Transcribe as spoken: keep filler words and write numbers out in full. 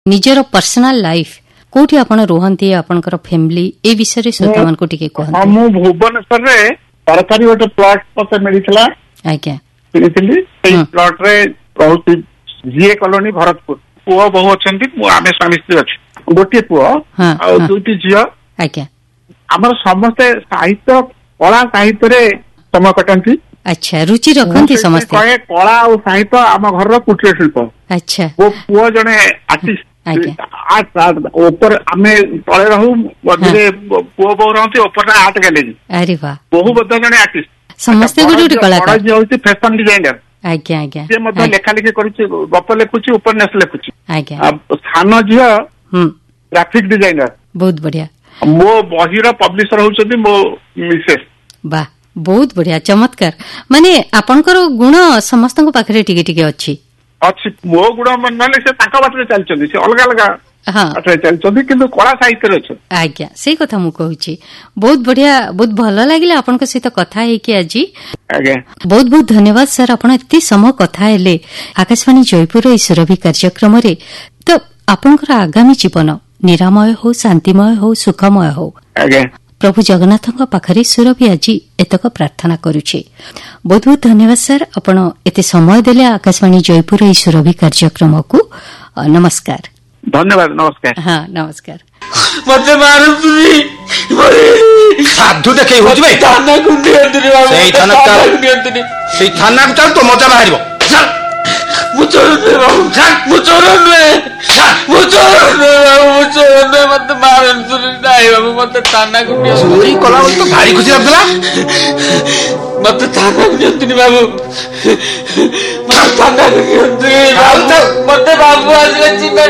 निजर personal life कोठी आपण रोहंती आपनकर फैमिली ए विषय रे श्रोता मान को टिके कहन हम भुवनेश्वर रे सरकारी गोटे प्लॉट पते मिलितला आज्ञा किनितली सेई प्लॉट रे बहुत जीए कॉलोनी भरतपुर पुओ बहु अछंती आमे स्वामी स्त्री अछि गोटे पुओ आ दुटी झियो आज्ञा हमर समस्त साहित्य कला साहित्य रे समय कटंती अच्छा रुचि रखंती समस्त कहे कला और साहित्य आम घर कुटीर शिल्प अच्छा वो पुओ जने आर्टिस्ट आर्ट ऊपर आमे तळे रहू मझे पुओ बहु रहंती ऊपर आर्ट गैलरी अरे वाह बहु बद्ध जने आर्टिस्ट समस्त गुडी कलाकार जे होती फैशन डिजाइनर आज्ञा आज्ञा से मध्य लेखा लिखि करिछि गप लेखुछि उपन्यास लेखुछि आज्ञा स्थान झियो हम ग्राफिक डिजाइनर बहुत बढ़िया मो बहिर पब्लिशर होउछथि मो मिसेस वाह बहुत बढ़िया चमत्कार माने आपनकर गुण समस्त पाखरे टिके टिके अछि अछि मो गुण माने से ताका बाटरे चलछथि से अलग अलग हां बाटरे चलछथि किंतु कला साहित्य रे छ आज्ञा से कथा मु कहूची बहुत बढ़िया बहुत भलो लागिला आपनक सहित कथा हे कि आजी आज्ञा बहुत बहुत धन्यवाद सर आपण एते समय कथा हेले आकाशवाणी जयपुर ई सुरभि कार्यक्रम रे तो आपनकर आगामी जीवन निरामय हो शांतिमय हो सुखमय हो आज्ञा प्रभु जगन्नाथ पाखरे सुरभि आज एतक प्रार्थना करुछे बहुत बहुत धन्यवाद सर आपण एते समय देले आकाशवाणी जयपुर ई सुरभि कार्यक्रम को नमस्कार धन्यवाद नमस्कार हाँ नमस्कार मते मारुतुनी साधु देखे होछि भाई थाना गुंडी अंदर बाबू सेई थाना का सेई थाना का तो मजा बाहरिबो मुचोरने बाबू मुचोरने मुचोरने बाबू मुचोरने मते मारुतुनी नाही बाबू मते थाना गुंडी चोरी कला तो भारी खुशी लागला मते थाना गुंडी बाबू मते थाना गुंडी मते बाबू आज चिन्ह